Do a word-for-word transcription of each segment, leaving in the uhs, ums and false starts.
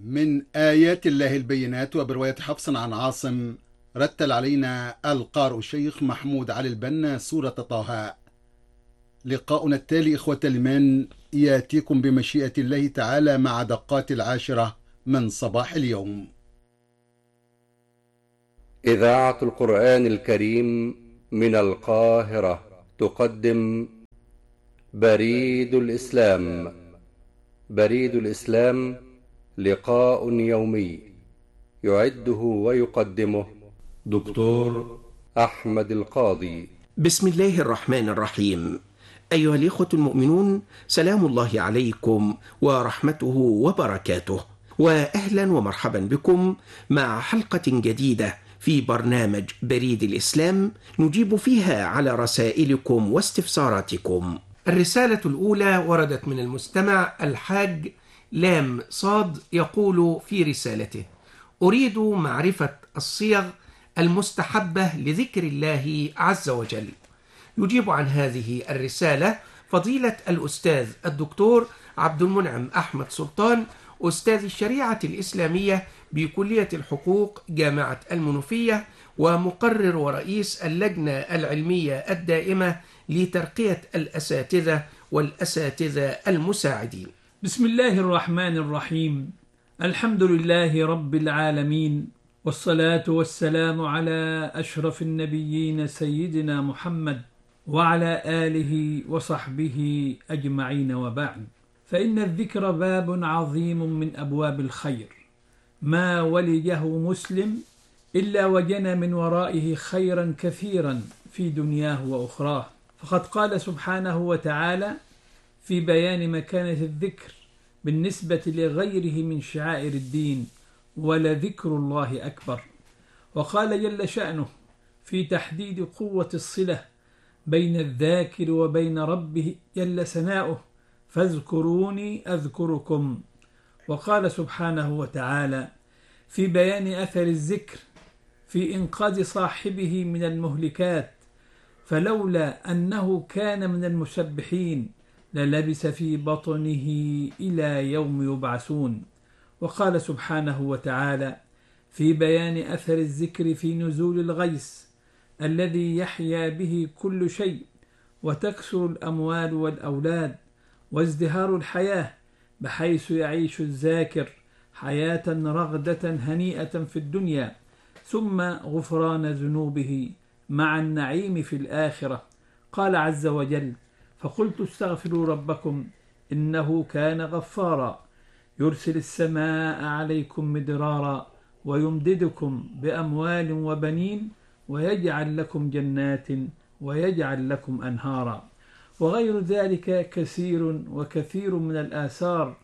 من آيات الله البينات. وبرواية حفص عن عاصم رتل علينا القارئ الشيخ محمود علي البنا سورة طه. لقاؤنا التالي إخوة الإيمان يأتيكم بمشيئة الله تعالى مع دقات العاشرة من صباح اليوم. إذاعة القرآن الكريم من القاهرة تقدم بريد الإسلام. بريد الإسلام لقاء يومي يعده ويقدمه دكتور أحمد القاضي. بسم الله الرحمن الرحيم. أيها الإخوة المؤمنون، سلام الله عليكم ورحمته وبركاته، وأهلا ومرحبا بكم مع حلقة جديدة في برنامج بريد الإسلام نجيب فيها على رسائلكم واستفساراتكم. الرسالة الأولى وردت من المستمع الحاج لام صاد، يقول في رسالته: أريد معرفة الصيغ المستحبة لذكر الله عز وجل. يجيب عن هذه الرسالة فضيلة الأستاذ الدكتور عبد المنعم أحمد سلطان، أستاذ الشريعة الإسلامية بكلية الحقوق جامعة المنوفية، ومقرر ورئيس اللجنة العلمية الدائمة لترقية الأساتذة والأساتذة المساعدين. بسم الله الرحمن الرحيم. الحمد لله رب العالمين، والصلاة والسلام على أشرف النبيين سيدنا محمد وعلى آله وصحبه أجمعين، وبعد، فإن الذكر باب عظيم من أبواب الخير، ما وليه مسلم إلا وجنى من ورائه خيرا كثيرا في دنياه وأخراه. فقد قال سبحانه وتعالى في بيان مكانة الذكر بالنسبة لغيره من شعائر الدين: ولذكر الله أكبر. وقال جل شأنه في تحديد قوة الصلة بين الذاكر وبين ربه جل ثناؤه: فاذكروني أذكركم. وقال سبحانه وتعالى في بيان أثر الذكر في إنقاذ صاحبه من المهلكات: فلولا أنه كان من المسبحين للبث في بطنه إلى يوم يبعثون. وقال سبحانه وتعالى في بيان أثر الذكر في نزول الغيث الذي يحيا به كل شيء، وتكثر الأموال والأولاد، وازدهار الحياة، بحيث يعيش الذاكر حياة رغدة هنيئة في الدنيا، ثم غفران ذنوبه مع النعيم في الآخرة. قال عز وجل: فقلت استغفروا ربكم إنه كان غفارا يرسل السماء عليكم مدرارا ويمددكم بأموال وبنين ويجعل لكم جنات ويجعل لكم أنهارا. وغير ذلك كثير وكثير من الآثار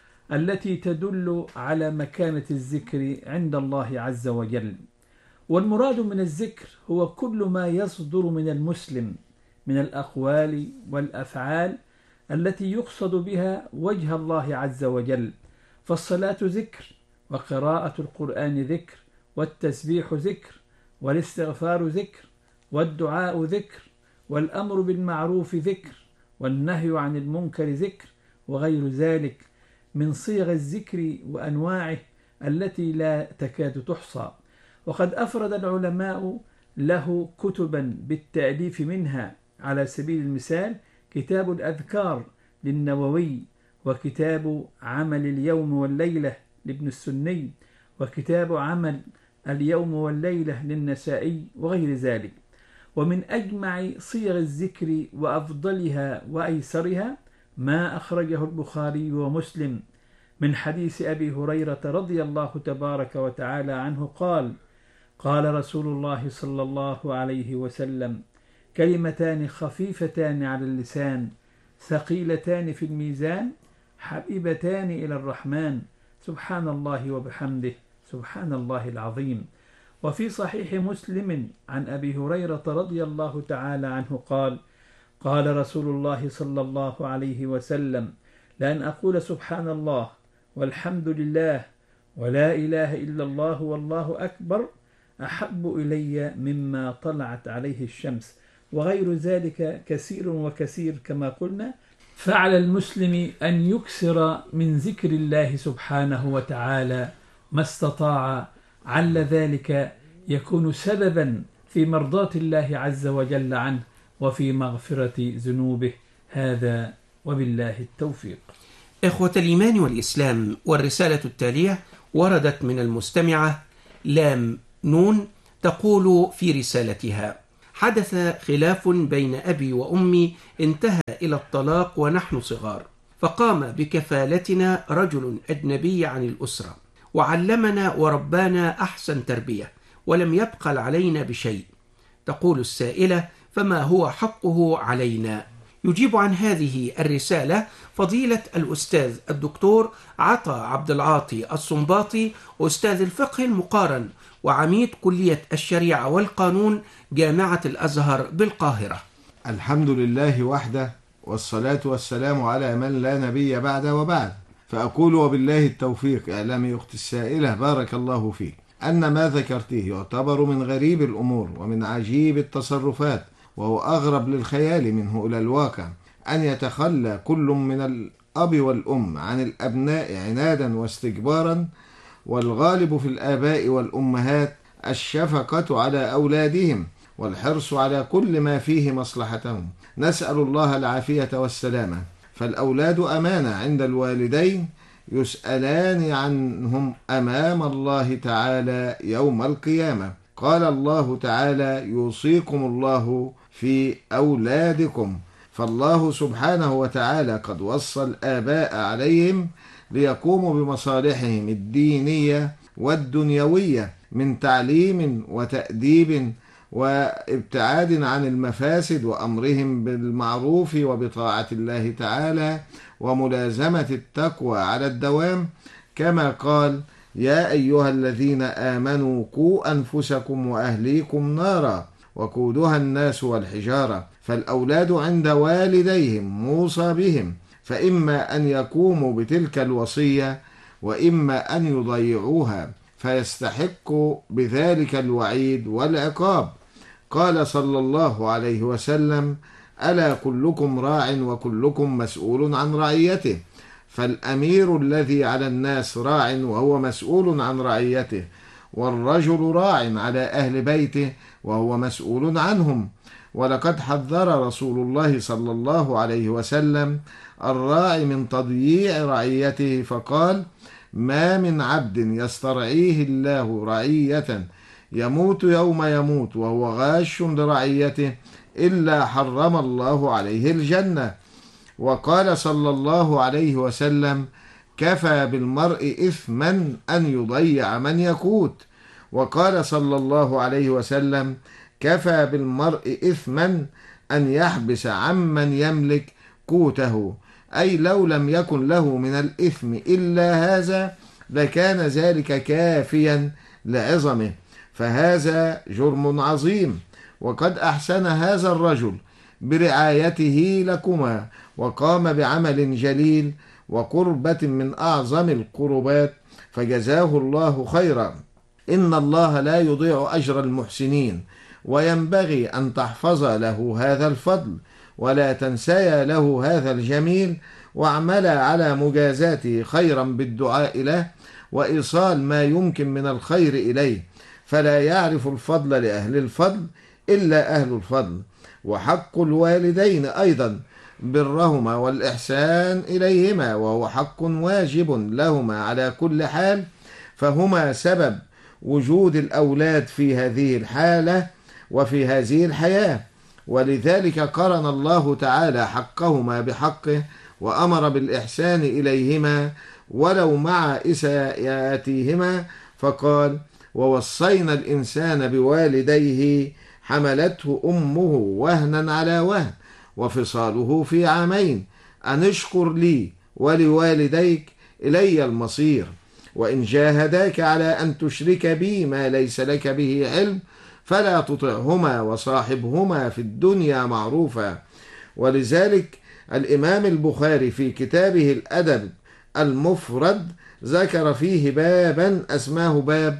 التي تدل على مكانة الذكر عند الله عز وجل. والمراد من الذكر هو كل ما يصدر من المسلم من الأقوال والأفعال التي يقصد بها وجه الله عز وجل. فالصلاة ذكر، وقراءة القرآن ذكر، والتسبيح ذكر، والاستغفار ذكر، والدعاء ذكر، والأمر بالمعروف ذكر، والنهي عن المنكر ذكر، وغير ذلك من صيغ الذكر وأنواعه التي لا تكاد تحصى. وقد أفرد العلماء له كتبا بالتأليف، منها على سبيل المثال كتاب الأذكار للنووي، وكتاب عمل اليوم والليلة لابن السني، وكتاب عمل اليوم والليلة للنسائي، وغير ذلك. ومن أجمع صيغ الذكر وأفضلها وأيسرها ما أخرجه البخاري ومسلم من حديث أبي هريرة رضي الله تبارك وتعالى عنه قال: قال رسول الله صلى الله عليه وسلم: كلمتان خفيفتان على اللسان ثقيلتان في الميزان حبيبتان إلى الرحمن، سبحان الله وبحمده، سبحان الله العظيم. وفي صحيح مسلم عن أبي هريرة رضي الله تعالى عنه قال: قال رسول الله صلى الله عليه وسلم: لأن أقول سبحان الله والحمد لله ولا إله إلا الله والله أكبر أحب إلي مما طلعت عليه الشمس. وغير ذلك كثير وكثير كما قلنا فعلى المسلم أن يكثر من ذكر الله سبحانه وتعالى ما استطاع، عل ذلك يكون سببا في مرضاة الله عز وجل عنه وفي مغفرة ذنوبه. هذا وبالله التوفيق. إخوة الإيمان والإسلام، والرسالة التالية وردت من المستمعة لام نون، تقول في رسالتها: حدث خلاف بين أبي وأمي انتهى إلى الطلاق ونحن صغار، فقام بكفالتنا رجل أجنبي عن الأسرة، وعلمنا وربانا أحسن تربية، ولم يبخل علينا بشيء. تقول السائلة: فما هو حقه علينا؟ يجيب عن هذه الرسالة فضيلة الأستاذ الدكتور عطا عبد العاطي الصنباطي، أستاذ الفقه المقارن وعميد كلية الشريعة والقانون جامعة الأزهر بالقاهرة. الحمد لله وحده، والصلاة والسلام على من لا نبي بعد وبعد. فأقول وبالله التوفيق. اعلمي أختي السائلة بارك الله فيك أن ما ذكرته يعتبر من غريب الأمور ومن عجيب التصرفات، وهو أغرب للخيال منه إلى الواقع، أن يتخلى كل من الأب والأم عن الأبناء عنادا واستكبارا، والغالب في الآباء والأمهات الشفقة على أولادهم والحرص على كل ما فيه مصلحتهم. نسأل الله العافية والسلامة. فالأولاد أمانة عند الوالدين، يسألان عنهم أمام الله تعالى يوم القيامة. قال الله تعالى: يوصيكم الله في أولادكم. فالله سبحانه وتعالى قد وصى الآباء عليهم ليقوموا بمصالحهم الدينية والدنيوية من تعليم وتأديب وابتعاد عن المفاسد، وأمرهم بالمعروف وبطاعة الله تعالى وملازمة التقوى على الدوام، كما قال: يا أيها الذين آمنوا قوا أنفسكم وأهليكم نارا وقودها الناس والحجارة. فالأولاد عند والديهم موصى بهم، فإما أن يقوموا بتلك الوصية وإما أن يضيعوها، فيستحقوا بذلك الوعيد والعقاب. قال صلى الله عليه وسلم: ألا كلكم راع وكلكم مسؤول عن رعيته. فالأمير الذي على الناس راع وهو مسؤول عن رعيته، والرجل راع على أهل بيته وهو مسؤول عنهم. ولقد حذر رسول الله صلى الله عليه وسلم الراعي من تضييع رعيته، فقال: ما من عبد يسترعيه الله رعية يموت يوم يموت وهو غاش لرعيته إلا حرم الله عليه الجنة. وقال صلى الله عليه وسلم: كفى بالمرء إثما أن يضيع من يقوت. وقال صلى الله عليه وسلم: كفى بالمرء إثما أن يحبس عمن يملك قوته. أي لو لم يكن له من الإثم إلا هذا لكان ذلك كافيا لعظمه، فهذا جرم عظيم. وقد أحسن هذا الرجل برعايته لكما، وقام بعمل جليل وقربة من أعظم القربات، فجزاه الله خيرا. إن الله لا يضيع أجر المحسنين، وينبغي أن تحفظ له هذا الفضل ولا تنسيا له هذا الجميل، واعملا على مجازاته خيرا بالدعاء له وإيصال ما يمكن من الخير إليه، فلا يعرف الفضل لأهل الفضل إلا أهل الفضل. وحق الوالدين أيضا برهما والإحسان إليهما، وهو حق واجب لهما على كل حال، فهما سبب وجود الأولاد في هذه الحالة وفي هذه الحياة. ولذلك قرن الله تعالى حقهما بحقه وأمر بالإحسان إليهما ولو مع إساءاتهما، فقال: ووصينا الإنسان بوالديه حملته أمه وهنا على وهن وفصاله في عامين أن اشكر لي ولوالديك إلي المصير، وإن جاهداك على أن تشرك بي ما ليس لك به علم فلا تطعهما وصاحبهما في الدنيا معروفا. ولذلك الإمام البخاري في كتابه الأدب المفرد ذكر فيه بابا أسماه باب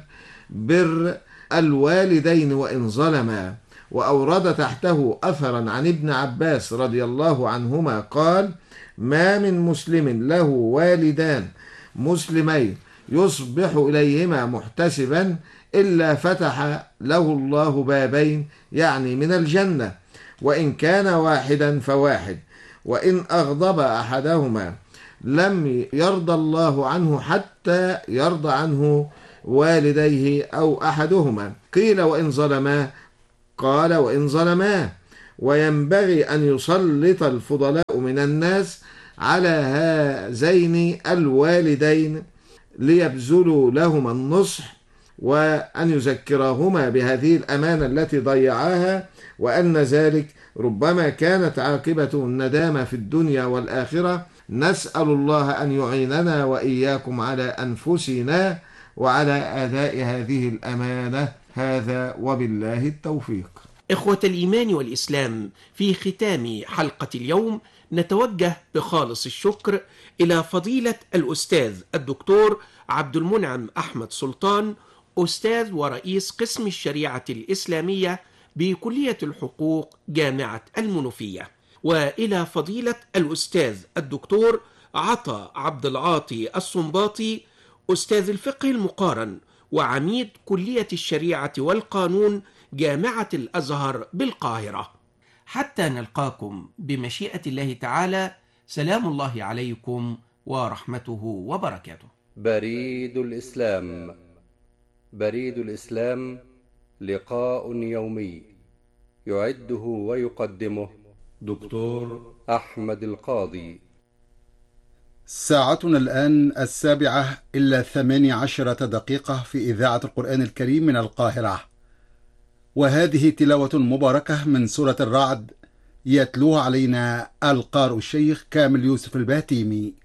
بر الوالدين وإن ظلما، وأورد تحته أثرا عن ابن عباس رضي الله عنهما قال: ما من مسلم له والدان مسلمين يصبح إليهما محتسبا إلا فتح له الله بابين، يعني من الجنة، وإن كان واحدا فواحد، وإن أغضب أحدهما لم يرضى الله عنه حتى يرضى عنه والديه أو أحدهما. قيل وإن ظلما، قال وإن ظلما. وينبغي أن يسلط الفضلاء من الناس على هذين الوالدين ليبذلوا لهما النصح، وأن يذكرهما بهذه الأمانة التي ضيعاها، وأن ذلك ربما كانت عاقبته الندامة في الدنيا والآخرة. نسأل الله أن يعيننا وإياكم على أنفسنا وعلى أداء هذه الأمانة. هذا وبالله التوفيق. إخوة الإيمان والإسلام، في ختام حلقة اليوم نتوجه بخالص الشكر إلى فضيلة الأستاذ الدكتور عبد المنعم أحمد سلطان، أستاذ ورئيس قسم الشريعة الإسلامية بكلية الحقوق جامعة المنوفية، وإلى فضيلة الأستاذ الدكتور عطا عبد العاطي الصنباطي، أستاذ الفقه المقارن وعميد كلية الشريعة والقانون جامعة الأزهر بالقاهرة. حتى نلقاكم بمشيئة الله تعالى، سلام الله عليكم ورحمته وبركاته. بريد الإسلام. بريد الإسلام لقاء يومي يعده ويقدمه دكتور أحمد القاضي. ساعتنا الآن السابعة إلا ثماني عشرة دقيقة في إذاعة القرآن الكريم من القاهرة، وهذه تلاوة مباركة من سورة الرعد يتلوها علينا القارئ الشيخ كامل يوسف البهتيمي.